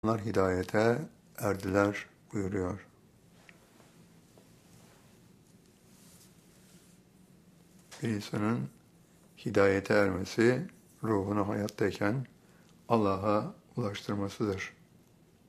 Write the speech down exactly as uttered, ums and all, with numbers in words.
Onlar hidayete erdiler buyuruyor. Bir insanın hidayete ermesi, ruhunu hayattayken Allah'a ulaştırmasıdır.